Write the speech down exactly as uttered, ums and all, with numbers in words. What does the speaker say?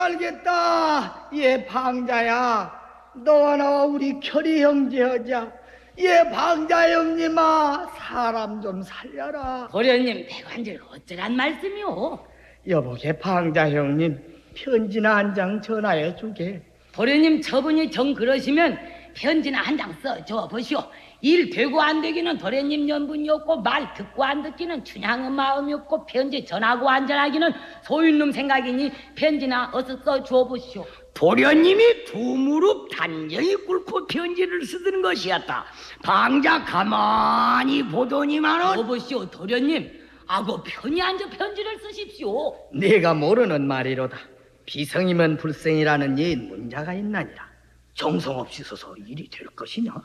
알겠다. 얘 방자야. 너와 나와 우리 결의 형제하자. 얘 방자 형님아, 사람 좀 살려라. 도련님 대관절 어쩌란 말씀이오? 여보게 방자 형님, 편지나 한 장 전하여 주게. 도련님 저분이 정 그러시면 편지나 한 장 써줘 보시오. 일 되고 안 되기는 도련님 연분이 없고, 말 듣고 안 듣기는 춘향의 마음이 없고, 편지 전하고 안 전하기는 소윤놈 생각이니 편지나 어서 써줘 보시오. 도련님이 두 무릎 단정히 꿇고 편지를 쓰던 것이었다. 방자 가만히 보더니만은 여보시오 도련님, 아고 편히 앉아 편지를 쓰십시오. 네가 모르는 말이로다. 비성이면 불성이라는 옛 문자가 있나니라. 정성 없이 써서 일이 될 것이냐?